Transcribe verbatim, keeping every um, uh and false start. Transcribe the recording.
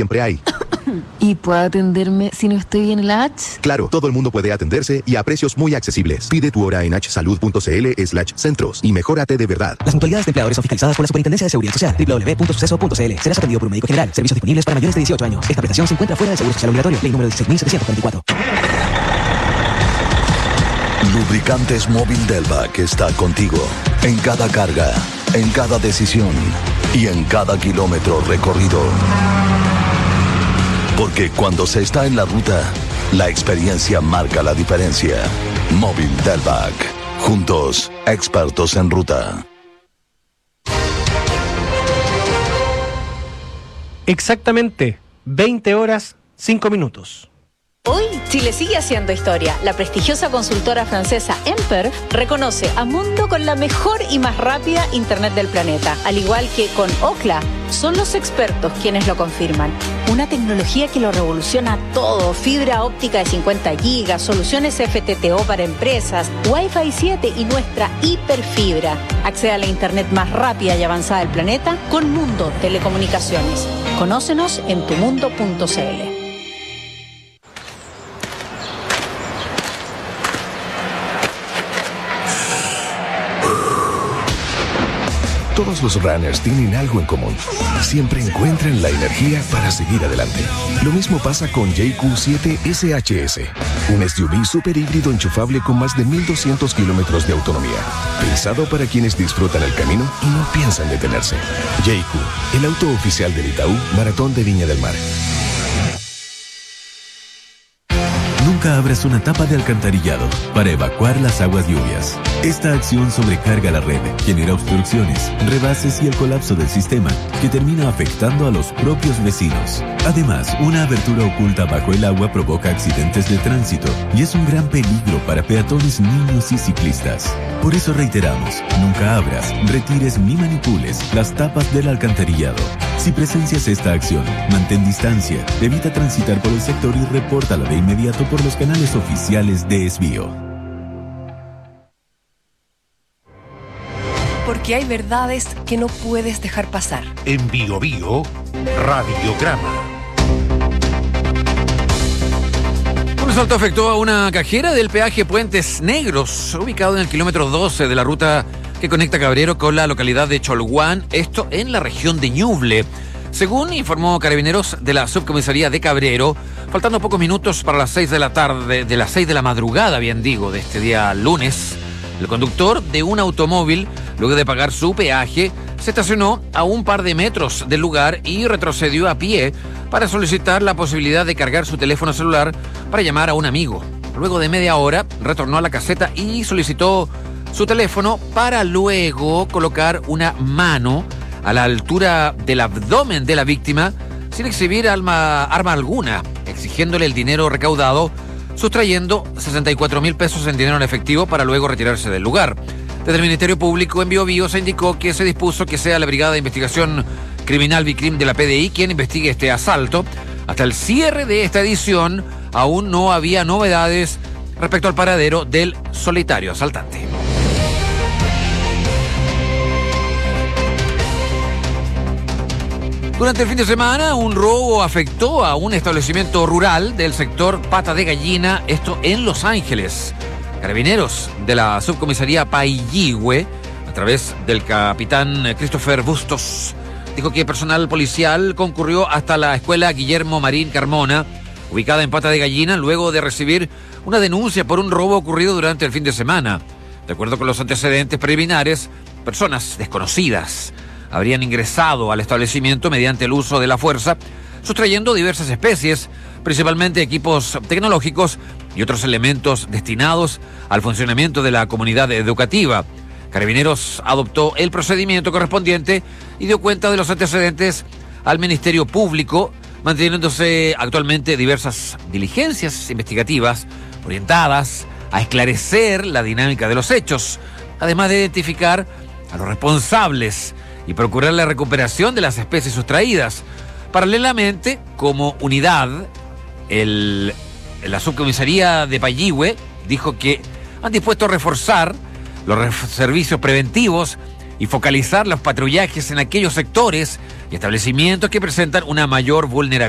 siempre hay. ¿Y puedo atenderme si no estoy en el H? Claro, todo el mundo puede atenderse y a precios muy accesibles. Pide tu hora en hsalud.cl slash centros y mejórate de verdad. Las mutualidades de empleadores son fiscalizadas por la Superintendencia de Seguridad Social. doble u doble u doble u punto suceso punto c l. Serás atendido por un médico general. Servicios disponibles para mayores de dieciocho años. Esta prestación se encuentra fuera del Seguro Social Obligatorio. Ley número dieciséis mil setecientos cuarenta y cuatro. Lubricantes Móvil Delvac está contigo en cada carga, en cada decisión y en cada kilómetro recorrido. Porque cuando se está en la ruta, la experiencia marca la diferencia. Móvil Delvac. Juntos, expertos en ruta. Exactamente veinte horas, cinco minutos. Hoy, Chile sigue haciendo historia. La prestigiosa consultora francesa Emper reconoce a Mundo con la mejor y más rápida Internet del planeta. Al igual que con Ookla, son los expertos quienes lo confirman. Una tecnología que lo revoluciona todo. Fibra óptica de cincuenta gigas, soluciones F T T O para empresas, Wi-Fi siete y nuestra hiperfibra. Accede a la Internet más rápida y avanzada del planeta con Mundo Telecomunicaciones. Conócenos en tu mundo punto c l. Todos los runners tienen algo en común. Siempre encuentran la energía para seguir adelante. Lo mismo pasa con J Q siete S H S, un S U V super híbrido enchufable con más de mil doscientos kilómetros de autonomía. Pensado para quienes disfrutan el camino y no piensan detenerse. J Q, el auto oficial del Itaú Maratón de Viña del Mar. Nunca abras una tapa de alcantarillado para evacuar las aguas lluvias. Esta acción sobrecarga la red, genera obstrucciones, rebases y el colapso del sistema, que termina afectando a los propios vecinos. Además, una abertura oculta bajo el agua provoca accidentes de tránsito y es un gran peligro para peatones, niños y ciclistas. Por eso reiteramos, nunca abras, retires ni manipules las tapas del alcantarillado. Si presencias esta acción, mantén distancia, evita transitar por el sector y repórtala de inmediato por los canales oficiales de Esbio. Porque hay verdades que no puedes dejar pasar. En Bio Bio, Radiograma. Un asalto afectó a una cajera del peaje Puentes Negros, ubicado en el kilómetro doce de la ruta que conecta Cabrero con la localidad de Cholguán, esto en la región de Ñuble. Según informó Carabineros de la subcomisaría de Cabrero, faltando pocos minutos para las seis de la tarde, de las seis de la madrugada, bien digo, de este día lunes, el conductor de un automóvil, luego de pagar su peaje, se estacionó a un par de metros del lugar y retrocedió a pie para solicitar la posibilidad de cargar su teléfono celular para llamar a un amigo. Luego de media hora, retornó a la caseta y solicitó su teléfono para luego colocar una mano a la altura del abdomen de la víctima sin exhibir arma, arma alguna, exigiéndole el dinero recaudado, sustrayendo sesenta y cuatro mil pesos en dinero en efectivo para luego retirarse del lugar. Desde el Ministerio Público en Bio Bio se indicó que se dispuso que sea la Brigada de Investigación Criminal Vicrim de la P D I quien investigue este asalto. Hasta el cierre de esta edición aún no había novedades respecto al paradero del solitario asaltante. Durante el fin de semana, un robo afectó a un establecimiento rural del sector Pata de Gallina, esto en Los Ángeles. Carabineros de la subcomisaría Pailligüe, a través del capitán Christopher Bustos, dijo que personal policial concurrió hasta la escuela Guillermo Marín Carmona, ubicada en Pata de Gallina, luego de recibir una denuncia por un robo ocurrido durante el fin de semana. De acuerdo con los antecedentes preliminares, personas desconocidas habrían ingresado al establecimiento mediante el uso de la fuerza, sustrayendo diversas especies, principalmente equipos tecnológicos y otros elementos destinados al funcionamiento de la comunidad educativa. Carabineros adoptó el procedimiento correspondiente y dio cuenta de los antecedentes al Ministerio Público, manteniéndose actualmente diversas diligencias investigativas orientadas a esclarecer la dinámica de los hechos, además de identificar a los responsables y procurar la recuperación de las especies sustraídas. Paralelamente, como unidad, el, la subcomisaría de Pailligüe dijo que han dispuesto a reforzar los re- servicios preventivos y focalizar los patrullajes en aquellos sectores y establecimientos que presentan una mayor vulnerabilidad